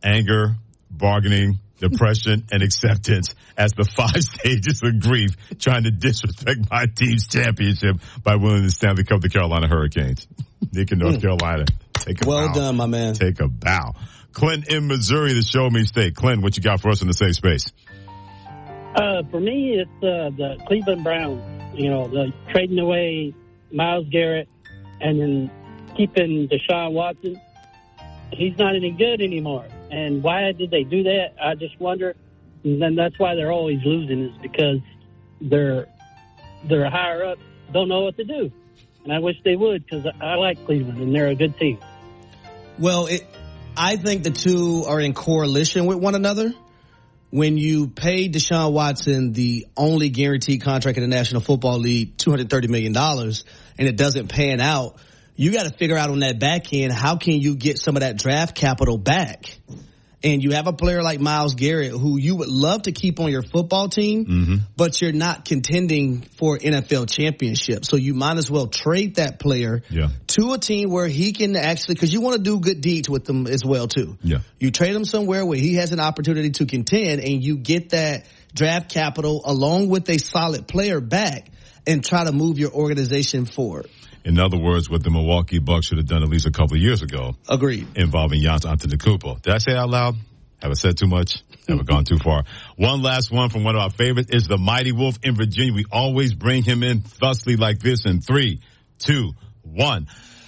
anger, bargaining, depression, and acceptance as the 5 stages of grief trying to disrespect my team's championship by winning the Stanley Cup, the Carolina Hurricanes. Nick in North Carolina. Take a bow. Well done, my man. Take a bow. Clint in Missouri, the Show Me State. Clint, what you got for us in the safe space? For me, it's the Cleveland Browns. The trading away Myles Garrett and then keeping Deshaun Watson. He's not any good anymore. And why did they do that? I just wonder. And then that's why they're always losing, is because they're higher up, don't know what to do. And I wish they would, because I like Cleveland, and they're a good team. Well, I think the two are in coalition with one another. When you pay Deshaun Watson the only guaranteed contract in the National Football League, $230 million, and it doesn't pan out, you got to figure out on that back end, how can you get some of that draft capital back? And you have a player like Myles Garrett who you would love to keep on your football team, but you're not contending for NFL championship. So you might as well trade that player to a team where he can actually, because you want to do good deeds with them as well too. Yeah. You trade him somewhere where he has an opportunity to contend, and you get that draft capital along with a solid player back and try to move your organization forward. In other words, what the Milwaukee Bucks should have done at least a couple of years ago. Agreed. Involving Giannis Antetokounmpo. Did I say it out loud? Have I said too much? Have I gone too far? One last one from one of our favorites is the Mighty Wolf in Virginia. We always bring him in thusly like this in 3, 2, 1.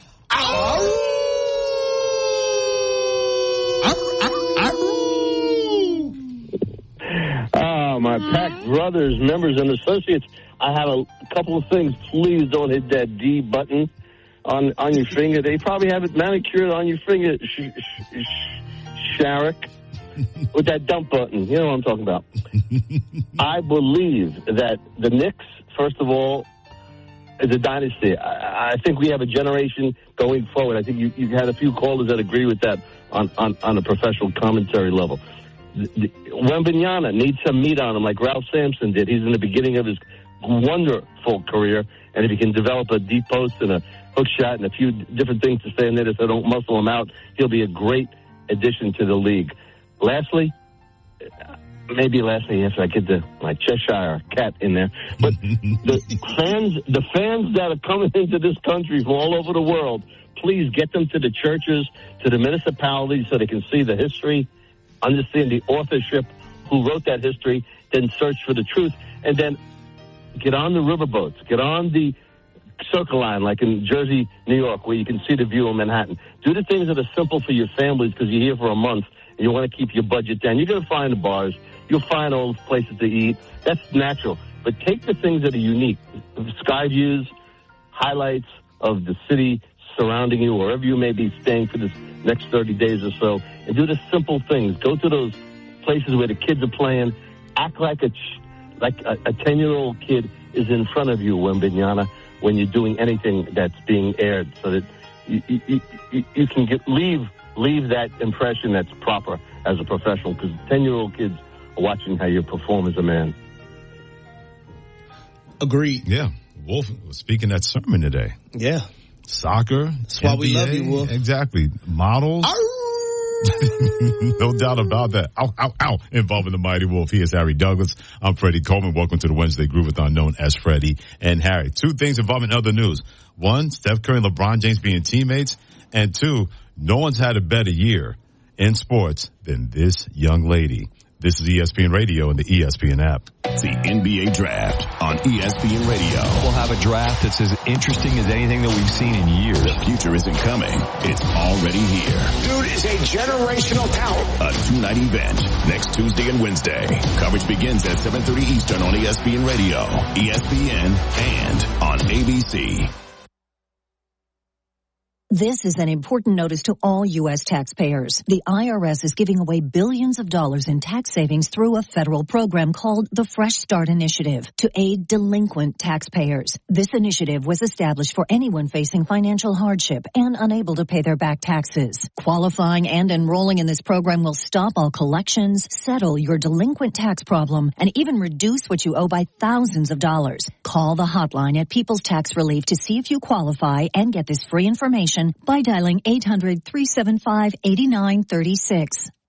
My Pack brothers, members, and associates, I have a couple of things. Please don't hit that D button on your finger. They probably have it manicured on your finger, Sharek, with that dump button. You know what I'm talking about. I believe that the Knicks, first of all, is a dynasty. I think we have a generation going forward. I think you had a few callers that agree with that on a professional commentary level. Wembanyama needs some meat on him like Ralph Sampson did. He's in the beginning of his wonderful career, and if he can develop a deep post and a hook shot and a few different things to stay in there so don't muscle him out, he'll be a great addition to the league. Lastly, after I get my Cheshire cat in there, but the fans that are coming into this country from all over the world, please get them to the churches, to the municipalities, so they can see the history, understand the authorship, who wrote that history, then search for the truth, and then get on the riverboats, get on the Circle Line, like in Jersey, New York, where you can see the view of Manhattan. Do the things that are simple for your families, because you're here for a month and you want to keep your budget down. You're going to find the bars. You'll find all those places to eat. That's natural. But take the things that are unique, sky views, highlights of the city surrounding you, wherever you may be staying for this next 30 days or so, and do the simple things. Go to those places where the kids are playing. Act like a 10-year-old kid is in front of you, Wembanyama, when you're doing anything that's being aired, so that you can leave that impression that's proper as a professional, because 10-year-old kids are watching how you perform as a man. Agreed. Yeah. Wolf was speaking that sermon today. Yeah. Soccer. That's why we love you, Wolf. Exactly. Models. No doubt about that. Ow, ow, ow. Involving the Mighty Wolf. He is Harry Douglas. I'm Freddie Coleman. Welcome to the Wednesday Groovathon, known as Freddie and Harry. 2 things involving other news. 1, Steph Curry and LeBron James being teammates. And 2, no one's had a better year in sports than this young lady. This is ESPN Radio and the ESPN app. The NBA Draft on ESPN Radio. We'll have a draft that's as interesting as anything that we've seen in years. The future isn't coming. It's already here. Dude is a generational talent. A 2-night event next Tuesday and Wednesday. Coverage begins at 7:30 Eastern on ESPN Radio, ESPN, and on ABC. This is an important notice to all U.S. taxpayers. The IRS is giving away billions of dollars in tax savings through a federal program called the Fresh Start Initiative to aid delinquent taxpayers. This initiative was established for anyone facing financial hardship and unable to pay their back taxes. Qualifying and enrolling in this program will stop all collections, settle your delinquent tax problem, and even reduce what you owe by thousands of dollars. Call the hotline at People's Tax Relief to see if you qualify and get this free information by dialing 800-375-8936.